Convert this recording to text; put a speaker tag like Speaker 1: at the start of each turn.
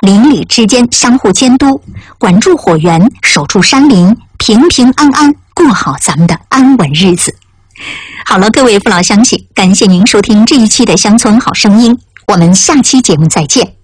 Speaker 1: 邻里之间相互监督，管住火源，守住山林，平平安安过好咱们的安稳日子。好了，各位父老乡亲，感谢您收听这一期的乡村好声音，我们下期节目再见。